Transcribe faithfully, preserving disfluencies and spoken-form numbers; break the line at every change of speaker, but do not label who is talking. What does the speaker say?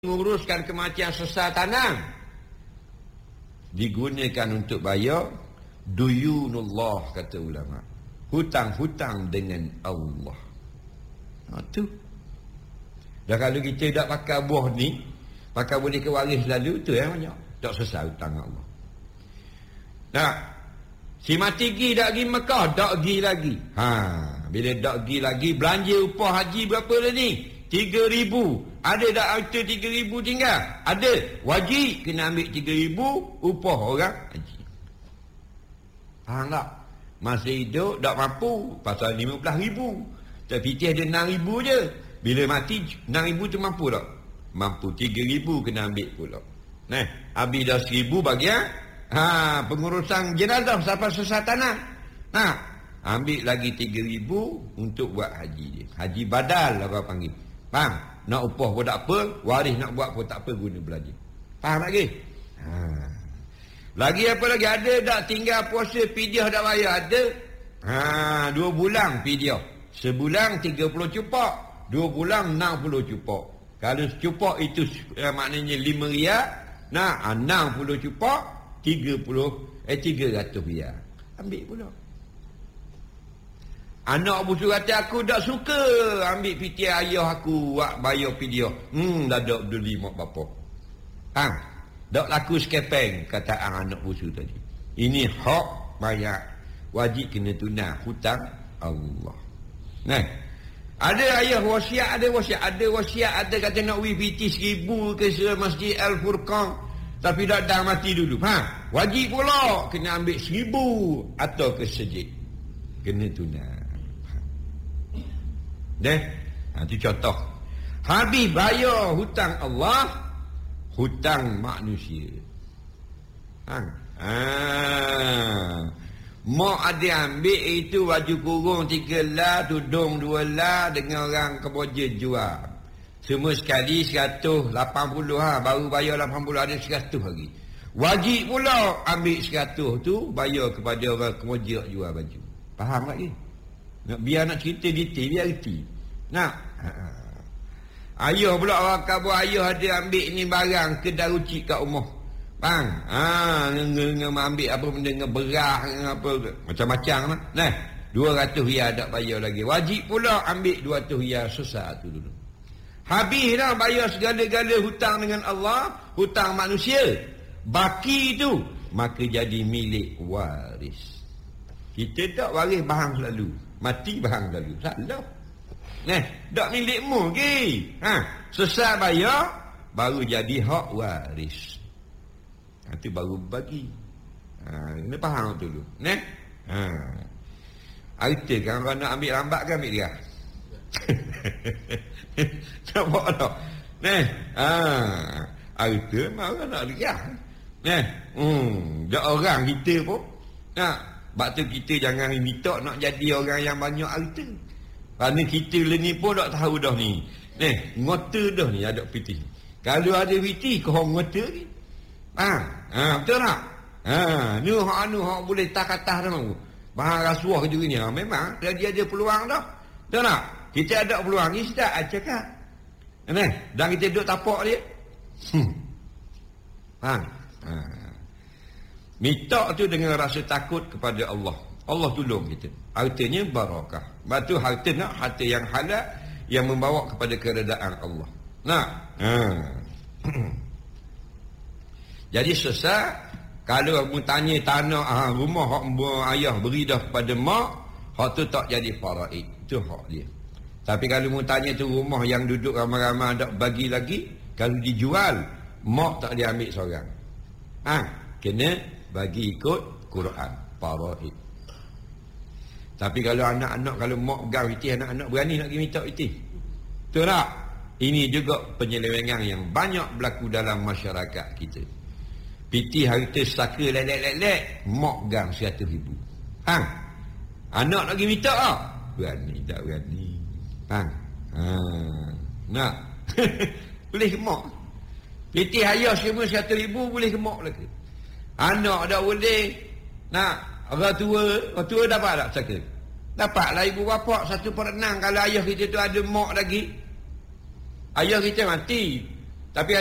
menguruskan kematian sesar tanam digunakan untuk bayar duyunullah, kata ulama, hutang-hutang dengan Allah. Ha tu. Dah kalau kita tak pakai buah ni, pakai boleh ke waris lalu tu yang banyak. Tak sesar hutang Allah. Nah, si mati gi dak gi Mekah, dak gi lagi. Ha, bila dak gi lagi, belanja upah haji berapa dah ni? tiga ribu. Ada tak harta tiga ribu tinggal? Ada. Wajib kena ambil tiga ribu upah orang haji. Faham tak? Masa hidup tak mampu pasal lima belas ribu. Tapi dia ada enam ribu je. Bila mati enam ribu tu mampu tak? Mampu. tiga ribu kena ambil pula. Nah, habis dah seribu bagian ha, pengurusan jenazah sampai sesar tanah. Nah, ambil lagi tiga ribu untuk buat haji dia. Haji badal orang panggil. Faham? Nak upah pun tak apa, waris nak buat pun tak apa, guna belajar. Faham lagi? Ha. Lagi apa lagi? Ada tak tinggal puasa fidyah tak bayar? Ada. Ha, dua bulan fidyah. Sebulan tiga puluh cupak. Dua bulan enam puluh cupak. Kalau cupak itu eh, maknanya lima riyal. Nah, enam puluh cupak, tiga puluh, eh tiga ratus riyal. Ambil pula. Anak busu kata aku tak suka ambil piti ayah aku buat bayar fidyah. Hmm, dah tak peduli mak bapak. Ha, tak laku sekepeng kata anak busu tadi. Ini hak bayar. Wajib kena tunai hutang Allah. Nah, ada ayah wasiat, ada wasiat, ada wasiat, ada kata nak wi piti seribu ke Masjid Al-Furqan. Tapi dah dah mati dulu. Ha, wajib pula kena ambil seribu atau ke sejid. Kena tunai. Deh, ha, itu contoh. Habis bayar hutang Allah, hutang manusia. Ha. Ha. Mak ada ambil itu baju kurung tiga lah, tudung dua lah dengan orang Kemboja jual. Semua sekali seratus lapan puluh ha, baru bayar lapan puluh, ada seratus lagi. Wajib pula ambil seratus tu bayar kepada orang Kemboja jual baju. Faham lagi? Nak biar nak cerita detail biar reti. Nak ha. Ayah pula orang kabur ayah ada ambil ni barang ke daruci kat rumah. Bang, ha ngeng ambil apa benda ngeberah apa macam-macam lah. Nah, dua ratus riyal tak bayar lagi. Wajib pula ambil dua ratus riyal sesat tu dulu. Habis dah bayar segala-gala hutang dengan Allah, hutang manusia. Baki tu maka jadi milik waris. Kita tak waris bahang selalu. Mati bahang selalu. Salah. Nah, tak milikmu lagi. Ha, sesat bayar baru jadi hak waris. Itu baru bagi. Ha, ini faham dulu. Nah. Ha. Harta kan kalau nak ambil lambat kan ambil dia. Nampak tak? Nah. Ha. Harta malah nak dia. Nah. Hmm, dak orang kita pun. Nah, sebab tu kita jangan minta nak jadi orang yang banyak harta. Kerana kita ni pun tak tahu dah ni. Nah, ngota dah ni ada piti. Kalau ada piti kau ngota ni. Ha, ha, betul tak? Ha, ni hak anu hak boleh tak kata dah mau. Bahang rasuah ke ni. Ha, memang dia dia ada peluang dah. Betul tak? Kita ada peluang ni sudah aja cakap. Nah, dan kita duduk tapak dia. Hmm. Ha. Ha. Minta tu dengan rasa takut kepada Allah. Allah tolong kita. Hartanya barakah. Batu harta nak harta yang halal yang membawa kepada keredaan Allah. Nah. Ha. Jadi sesat kalau mu tanya tanah ha, rumah hak ayah beri dah kepada mak, hak tu tak jadi faraid. Itu hak dia. Tapi kalau mu tanya tu rumah yang duduk ramai-ramai tak bagi lagi, kalau dijual mak tak dia ambil seorang. Ha, kena bagi ikut Quran, faraid. Tapi kalau anak-anak, kalau mak pegang piti, anak-anak berani nak pergi minta piti. Betul tak? Ini juga penyelewengan yang banyak berlaku dalam masyarakat kita. Piti harta saka lelek-lelek, mak pegang seratus ribu. Hang, anak nak pergi minta tak? Berani tak berani. Hang, ha, nak. Boleh ke mak? Piti ayah semua seratus ribu boleh ke mak lagi. Anak tak boleh. Nak. Orang tua, orang tua dapat tak saka? Dapatlah ibu bapa satu per enam kalau ayah kita tu ada mak lagi. Ayah kita mati. Tapi